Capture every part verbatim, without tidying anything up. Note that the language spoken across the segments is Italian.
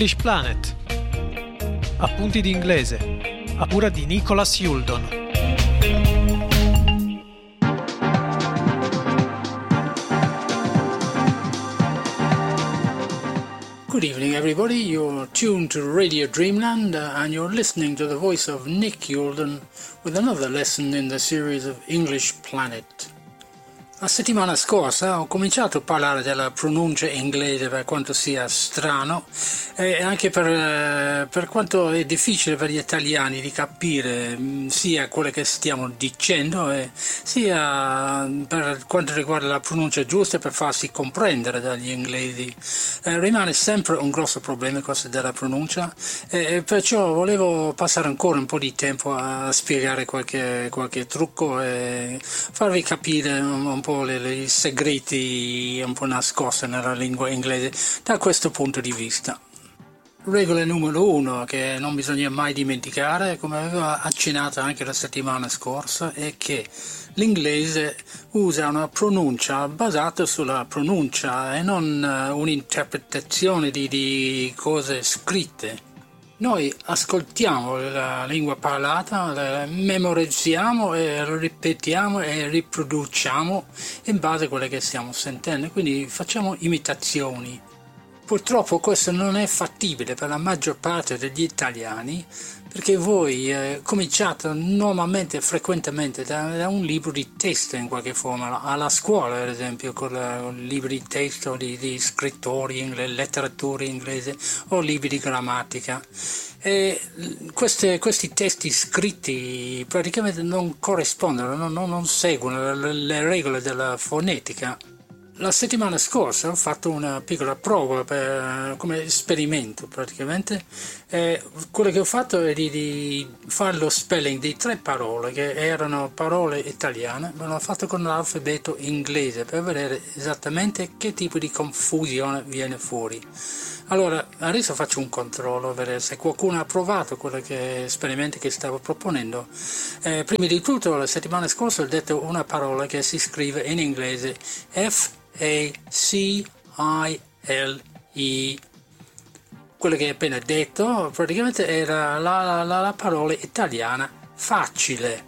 English Planet. Appunti di inglese, a cura di Nicholas Yuldon. Good evening, everybody. You're tuned to Radio Dreamland uh, and you're listening to the voice of Nick Yuldon with another lesson in the series of English Planet. La settimana scorsa ho cominciato a parlare della pronuncia inglese, per quanto sia strano e anche per, eh, per quanto è difficile per gli italiani di capire mh, sia quello che stiamo dicendo e sia per quanto riguarda la pronuncia giusta per farsi comprendere dagli inglesi. Eh, rimane sempre un grosso problema questo della pronuncia e, e perciò volevo passare ancora un po' di tempo a spiegare qualche, qualche trucco e farvi capire un, un po' i segreti un po' nascosti nella lingua inglese da questo punto di vista. Regola numero uno che non bisogna mai dimenticare, come avevo accennato anche la settimana scorsa, è che l'inglese usa una pronuncia basata sulla pronuncia e non un'interpretazione di, di cose scritte. Noi ascoltiamo la lingua parlata, la memorizziamo e la ripetiamo e riproduciamo in base a quello che stiamo sentendo, quindi facciamo imitazioni. Purtroppo questo non è fattibile per la maggior parte degli italiani perché voi eh, cominciate normalmente e frequentemente da, da un libro di testo in qualche forma, alla scuola ad esempio con, la, con libri di testo di, di scrittori, inglese, letteratura inglese o libri di grammatica. E queste, questi testi scritti praticamente non corrispondono, non, non seguono le, le regole della fonetica. La settimana scorsa ho fatto una piccola prova per, come esperimento praticamente. Eh, quello che ho fatto è di, di fare lo spelling di tre parole che erano parole italiane, ma l'ho fatto con l'alfabeto inglese per vedere esattamente che tipo di confusione viene fuori. Allora, adesso faccio un controllo, vedere se qualcuno ha provato quello che esperimento che stavo proponendo. Eh, prima di tutto, la settimana scorsa ho detto una parola che si scrive in inglese F A C I L E. Quello che hai appena detto praticamente era la, la, la parola italiana facile.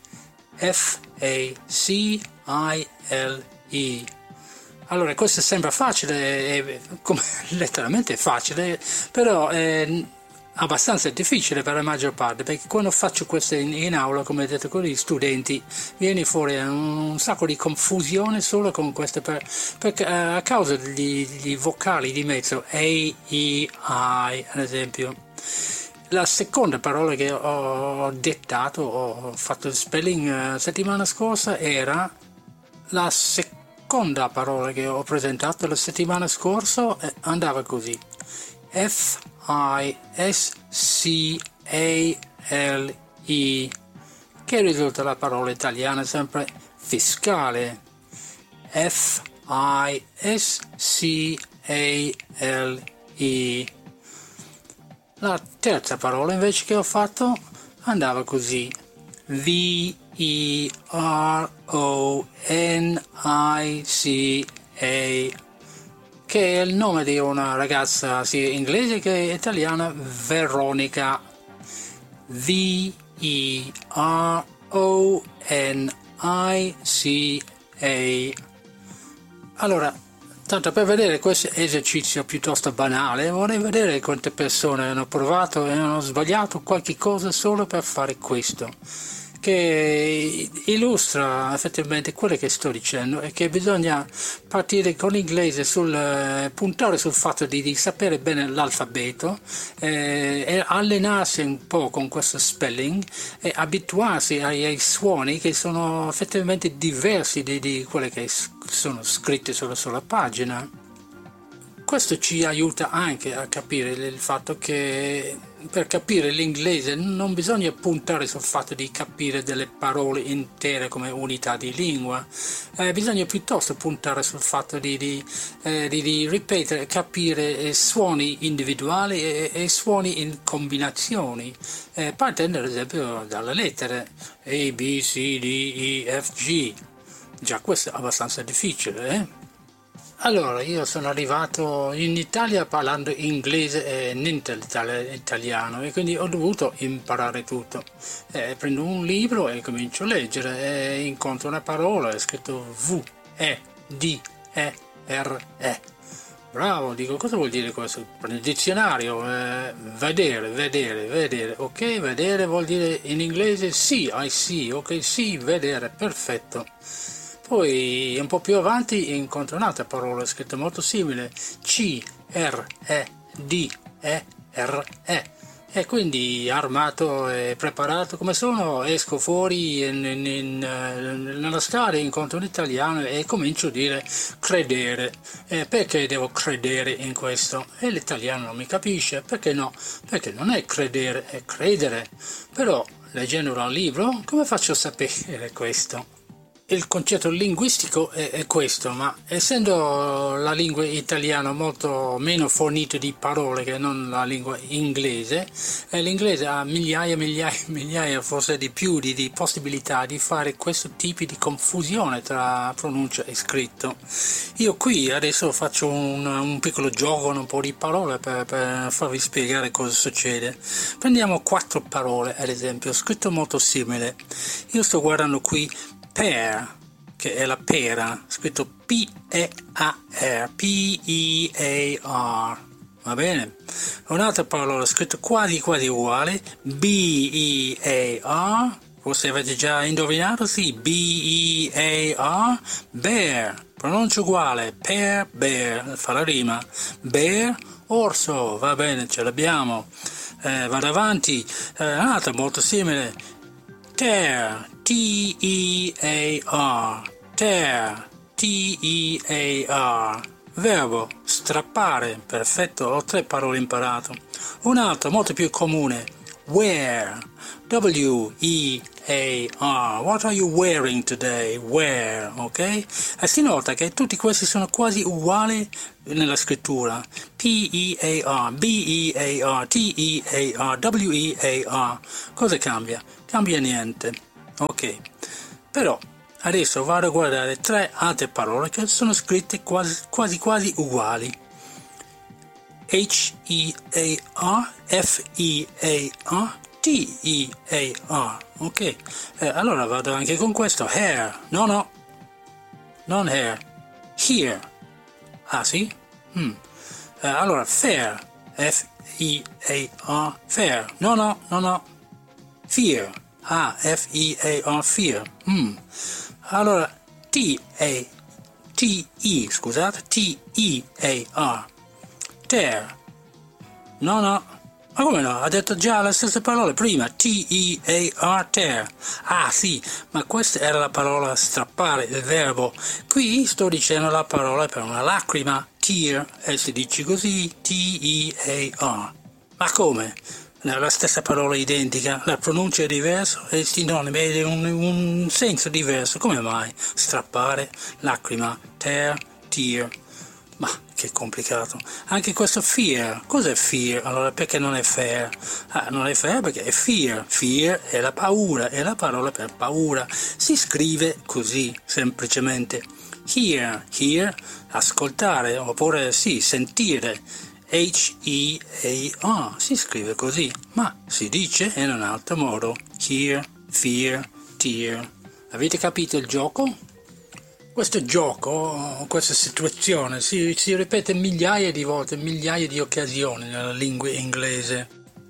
F A C I L E. Allora, questo sembra facile, è, come, letteralmente facile, però è abbastanza difficile per la maggior parte, perché quando faccio questo in, in aula, come detto con gli studenti, viene fuori un, un sacco di confusione solo con queste, per, per, a causa degli, degli vocali di mezzo, A, E, I, ad esempio. La seconda parola che ho dettato, ho fatto il spelling la settimana scorsa, era la seconda. La seconda parola che ho presentato la settimana scorsa andava così: F I S C A L E, che risulta la parola italiana sempre fiscale. F I S C A L E. La terza parola invece che ho fatto andava così: V E R O N I C A, che è il nome di una ragazza sia inglese che italiana, Veronica. V E R O N I C A. Allora, tanto per vedere questo esercizio piuttosto banale, vorrei vedere quante persone hanno provato e hanno sbagliato qualche cosa solo per fare questo, che illustra effettivamente quello che sto dicendo, è che bisogna partire con l'inglese sul eh, puntare sul fatto di, di sapere bene l'alfabeto eh, e allenarsi un po' con questo spelling e abituarsi ai, ai suoni che sono effettivamente diversi di, di quelli che sono scritti sulla sola pagina. Questo ci aiuta anche a capire il fatto che per capire l'inglese non bisogna puntare sul fatto di capire delle parole intere come unità di lingua, eh, bisogna piuttosto puntare sul fatto di, di, eh, di, di ripetere, capire eh, suoni individuali e, e suoni in combinazioni, eh, partendo ad esempio dalle lettere A, B, C, D, E, F, G. Già questo è abbastanza difficile, eh? Allora, io sono arrivato in Italia parlando inglese e niente italiano e quindi ho dovuto imparare tutto. Eh, prendo un libro e comincio a leggere e incontro una parola, è scritto V, E, D, E, R, E. Bravo, dico, cosa vuol dire questo? Prendo il dizionario, eh, vedere, vedere, vedere, ok, vedere vuol dire in inglese sì, I see, ok, sì, vedere, perfetto. Poi un po' più avanti incontro un'altra parola scritta molto simile, C, R, E, D, E, R, E. E quindi armato e preparato come sono, esco fuori in, in, in, nella strada, incontro un italiano e comincio a dire credere. Eh, perché devo credere in questo? E l'italiano non mi capisce, perché no? Perché non è credere, è credere. Però leggendo un libro, come faccio a sapere questo? Il concetto linguistico è, è questo, ma essendo la lingua italiana molto meno fornita di parole che non la lingua inglese, eh, l'inglese ha migliaia, migliaia, migliaia, forse di più, di, di possibilità di fare questo tipo di confusione tra pronuncia e scritto. Io qui adesso faccio un, un piccolo gioco, un po' di parole per, per farvi spiegare cosa succede. Prendiamo quattro parole, ad esempio, scritto molto simile. Io sto guardando qui pear, che è la pera, scritto P E A R, P E A R, va bene? Un'altra parola scritta quasi quasi uguale, B E A R, forse avete già indovinato, sì, B E A R, bear, pronuncia uguale, pear, bear, fa la rima, bear, orso, va bene, ce l'abbiamo, eh, vado avanti, eh, un'altra molto simile, tear, T E A R, tear, T E A R, verbo, strappare, perfetto, ho tre parole imparato. Un altro molto più comune, wear, W E A R, what are you wearing today? Wear, ok? E si nota che tutti questi sono quasi uguali nella scrittura, P E A R, B E A R, T E A R, W E A R, cosa cambia? Cambia niente. Ok, però adesso vado a guardare tre altre parole che sono scritte quasi quasi, quasi uguali. H E A R, F E A R, T E A R, ok? Eh, allora vado anche con questo, hair, no no, non hair, here, ah sì? Mm. Eh, allora fair, F E A R, fair, no no, no no, fear, ah, F E A R, fear, mm. Allora T A T E, scusate, T E A R, tear, no no, ma come no? Ha detto già le stesse parole prima, T E A R, tear. Ah sì, ma questa era la parola strappare, il verbo. Qui sto dicendo la parola per una lacrima, tear, e si dice così, T E A R. Ma come? La stessa parola identica, la pronuncia è diversa e il sinonimo è un, un senso diverso. Come mai? Strappare, lacrima, tear, tear. Ma che complicato. Anche questo fear, cos'è fear? Allora perché non è fair? Ah, non è fair perché è fear. Fear è la paura, è la parola per paura. Si scrive così, semplicemente. Hear, hear, ascoltare, oppure sì, sentire. H E A R, si scrive così, ma si dice in un altro modo. Hear, fear, tear. Avete capito il gioco? Questo gioco, questa situazione si, si ripete migliaia di volte, migliaia di occasioni nella lingua inglese.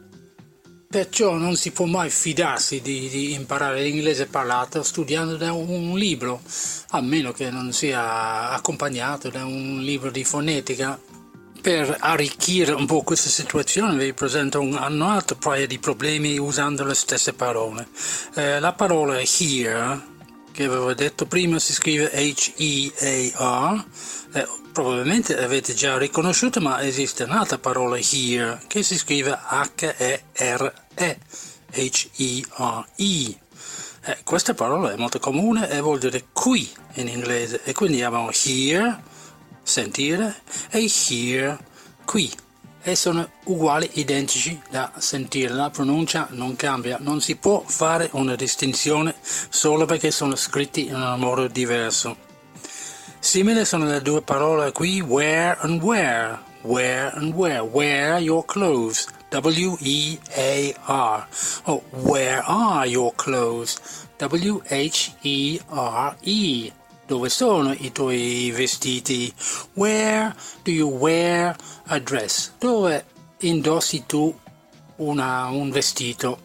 Perciò non si può mai fidarsi di, di imparare l'inglese parlato studiando da un, un libro, a meno che non sia accompagnato da un libro di fonetica. Per arricchire un po' questa situazione vi presento un, un altro paio di problemi usando le stesse parole. Eh, la parola here, che avevo detto prima, si scrive H E A R, eh, probabilmente l'avete già riconosciuto, ma esiste un'altra parola here che si scrive H E R E, H E R E. Eh, questa parola è molto comune e vuol dire qui in inglese, e quindi abbiamo here, sentire, e hear, qui, e sono uguali, identici da sentire. La pronuncia non cambia, non si può fare una distinzione solo perché sono scritti in un modo diverso. Simile sono le due parole qui, wear and wear, wear and wear, wear your clothes, W E A R, o where are your clothes, W H E R E, dove sono i tuoi vestiti, where do you wear a dress, dove indossi tu una, un vestito.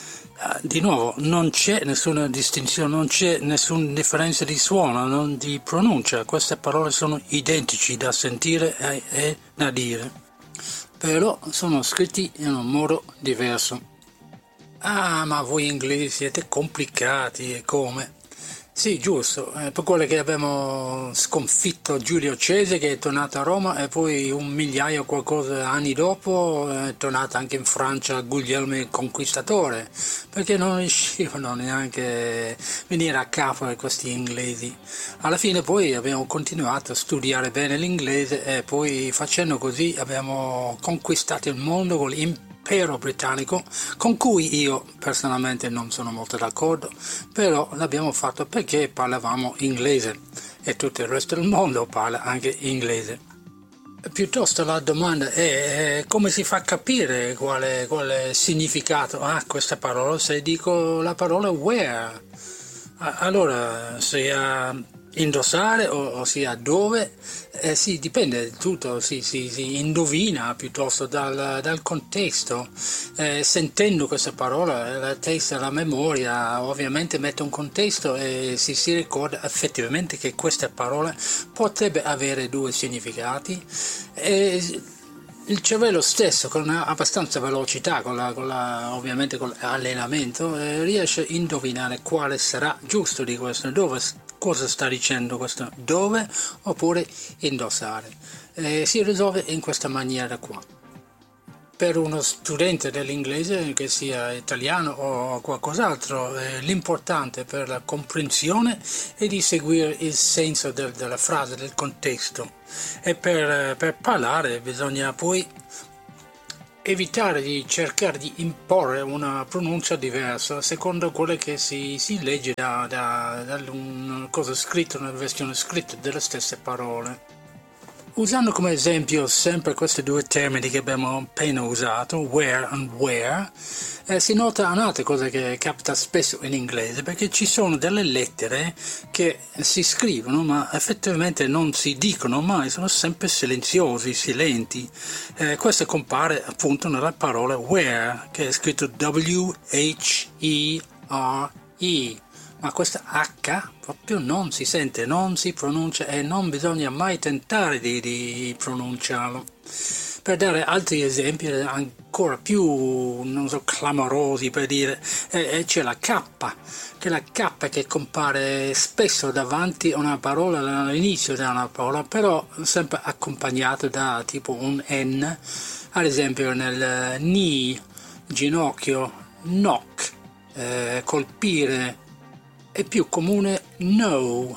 Di nuovo, non c'è nessuna distinzione, non c'è nessuna differenza di suono, non di pronuncia. Queste parole sono identici da sentire e, e da dire, però sono scritti in un modo diverso. Ah, ma voi inglesi siete complicati, e come? Sì, giusto, eh, per quello che abbiamo sconfitto Giulio Cesare, che è tornato a Roma, e poi un migliaio qualcosa anni dopo è tornato anche in Francia Guglielmo il Conquistatore, perché non riuscivano neanche a venire a capo di questi inglesi. Alla fine poi abbiamo continuato a studiare bene l'inglese e poi facendo così abbiamo conquistato il mondo con l'impero britannico, con cui io personalmente non sono molto d'accordo, però l'abbiamo fatto perché parlavamo inglese e tutto il resto del mondo parla anche inglese. Piuttosto la domanda è come si fa a capire quale, quale significato ha questa parola se dico la parola wear. Allora, se ha indossare o, ossia dove, eh, sì, dipende tutto, si, si, si indovina piuttosto dal, dal contesto. Eh, sentendo questa parola la testa, la memoria ovviamente mette un contesto e si, si ricorda effettivamente che questa parola potrebbe avere due significati. E il cervello stesso, con abbastanza velocità, con la, con la, ovviamente con l'allenamento, eh, riesce a indovinare quale sarà giusto di questo, dove, cosa sta dicendo questo, dove, oppure indossare. Eh, si risolve in questa maniera qua. Per uno studente dell'inglese, che sia italiano o qualcos'altro, eh, l'importante per la comprensione è di seguire il senso del, della frase, del contesto. E per, per parlare bisogna poi evitare di cercare di imporre una pronuncia diversa secondo quello che si, si legge da, da, da una cosa scritta, una versione scritta delle stesse parole. Usando come esempio sempre questi due termini che abbiamo appena usato, where and where, eh, si nota un'altra cosa che capita spesso in inglese, perché ci sono delle lettere che si scrivono ma effettivamente non si dicono mai, sono sempre silenziosi, silenti. Eh, questo compare appunto nella parola where, che è scritto W H E R E. Ma questa H proprio non si sente, non si pronuncia e non bisogna mai tentare di, di pronunciarlo. Per dare altri esempi ancora più, non so, clamorosi, per dire, eh, c'è la K, che è la K che compare spesso davanti a una parola, all'inizio di una parola, però sempre accompagnato da tipo un N, ad esempio nel knee, ginocchio, knock, eh, colpire. È più comune know,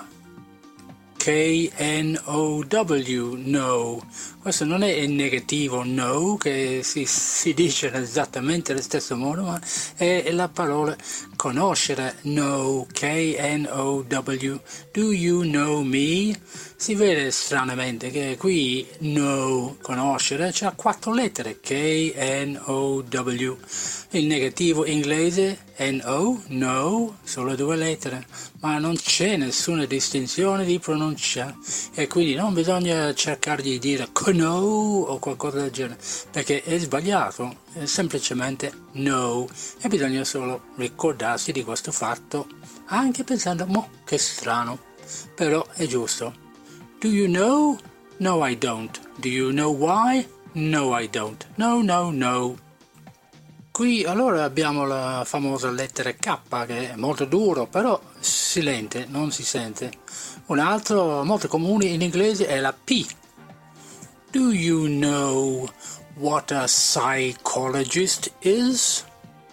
K N O W, know. Questo non è il negativo know, che si, si dice esattamente allo stesso modo, ma è la parola conoscere, know, K N O W. Do you know me? Si vede stranamente che qui know, conoscere, c'ha quattro lettere, K N O W. Il negativo inglese, N O, no, solo due lettere, ma non c'è nessuna distinzione di pronuncia e quindi non bisogna cercare di dire know o qualcosa del genere, perché è sbagliato, è semplicemente no, e bisogna solo ricordarsi di questo fatto, anche pensando, mo, che strano, però è giusto. Do you know? No, I don't. Do you know why? No, I don't. No, no, no. Qui allora abbiamo la famosa lettera K, che è molto duro, però silente, non si sente. Un altro molto comune in inglese è la P. Do you know what a psychologist is?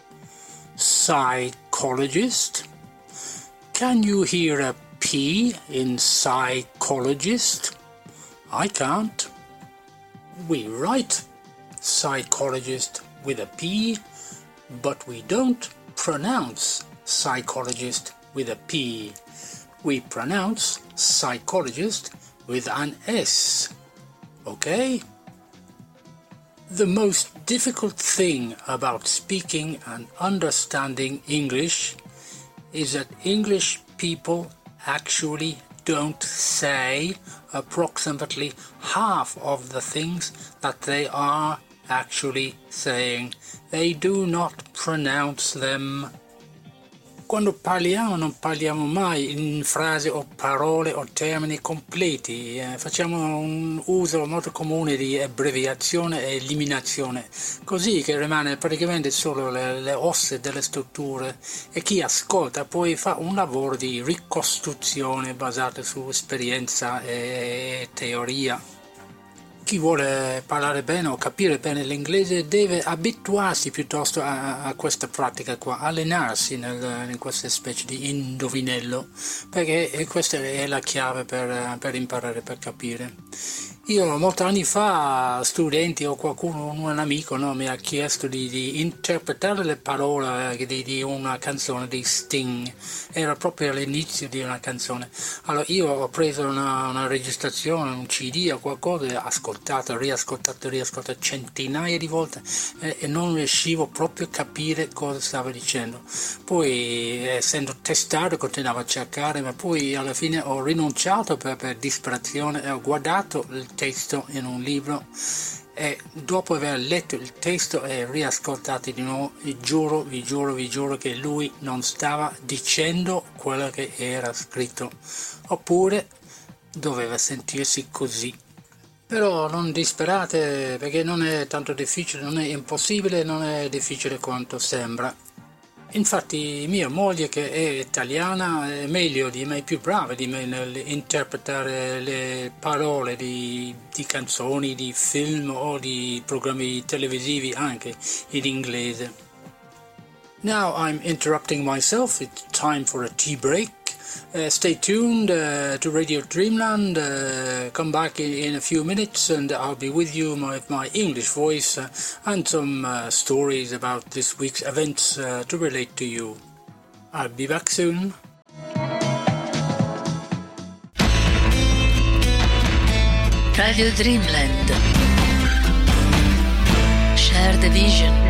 Psychologist? Can you hear a P in psychologist? I can't. We write psychologist with a P, but we don't pronounce psychologist with a P. We pronounce psychologist with an S. Okay? The most difficult thing about speaking and understanding English is that English people actually don't say approximately half of the things that they are actually saying. They do not pronounce them. Quando parliamo non parliamo mai in frasi o parole o termini completi, eh, facciamo un uso molto comune di abbreviazione e eliminazione, così che rimane praticamente solo le, le ossa delle strutture e chi ascolta poi fa un lavoro di ricostruzione basato su esperienza e teoria. Chi vuole parlare bene o capire bene l'inglese deve abituarsi piuttosto a, a questa pratica qua, allenarsi nel, in questa specie di indovinello, perché questa è la chiave per, per imparare, per capire. Io molti anni fa, studenti o qualcuno, un amico, no, mi ha chiesto di, di interpretare le parole di, di una canzone di Sting. Era proprio all'inizio di una canzone. Allora io ho preso una, una registrazione, un C D o qualcosa, ascoltato, riascoltato, riascoltato centinaia di volte e, e non riuscivo proprio a capire cosa stava dicendo. Poi, essendo testato, continuavo a cercare, ma poi alla fine ho rinunciato per, per disperazione e ho guardato il testo in un libro e dopo aver letto il testo e riascoltato di nuovo, vi giuro, vi giuro, vi giuro che lui non stava dicendo quello che era scritto, oppure doveva sentirsi così. Però non disperate, perché non è tanto difficile, non è impossibile, non è difficile quanto sembra. Infatti mia moglie, che è italiana, è meglio di me, più brava di me nell'interpretare le parole di, di canzoni, di film o di programmi televisivi anche in inglese. Now I'm interrupting myself, it's time for a tea break. Uh, stay tuned uh, to Radio Dreamland, uh, come back in, in a few minutes and I'll be with you with my, my English voice uh, and some uh, stories about this week's events uh, to relate to you. I'll be back soon. Radio Dreamland. Share the vision.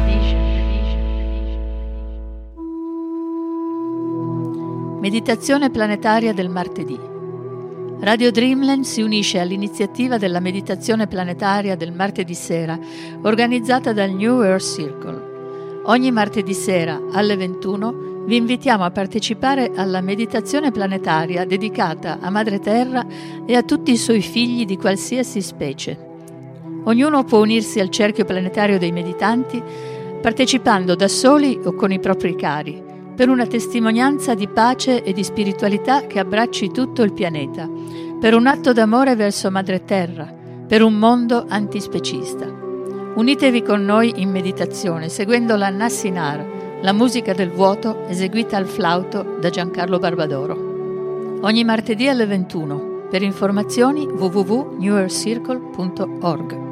Meditazione planetaria del martedì. Radio Dreamland si unisce all'iniziativa della meditazione planetaria del martedì sera, organizzata dal New Earth Circle. Ogni martedì sera alle ventuno vi invitiamo a partecipare alla meditazione planetaria dedicata a Madre Terra e a tutti i suoi figli di qualsiasi specie. Ognuno può unirsi al cerchio planetario dei meditanti partecipando da soli o con i propri cari, per una testimonianza di pace e di spiritualità che abbracci tutto il pianeta, per un atto d'amore verso Madre Terra, per un mondo antispecista. Unitevi con noi in meditazione, seguendo la Nassinar, la musica del vuoto eseguita al flauto da Giancarlo Barbadoro. Ogni martedì alle ventuno. Per informazioni w w w punto new earth circle punto org.